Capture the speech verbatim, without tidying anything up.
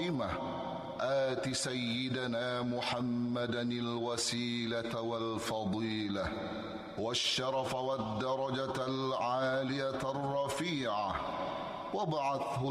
قائمة آت سيدنا محمدا الوسيلة والفضيلة والشرف والدرجة العالية الرفيعة وابعثه